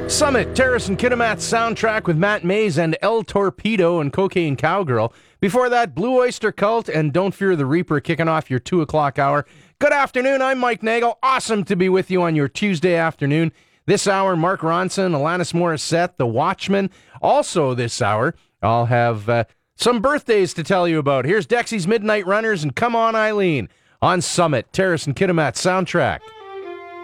Summit, Terrace and Kitimat soundtrack with Matt Mays and El Torpedo and Cocaine Cowgirl. Before that, Blue Oyster Cult and Don't Fear the Reaper kicking off your 2 o'clock hour. Good afternoon, I'm Mike Nagel. Awesome to be with you on your Tuesday afternoon. This hour, Mark Ronson, Alanis Morissette, The Watchmen. Also this hour, I'll have some birthdays to tell you about. Here's Dexy's Midnight Runners and Come On Eileen on Summit, Terrace and Kitimat soundtrack.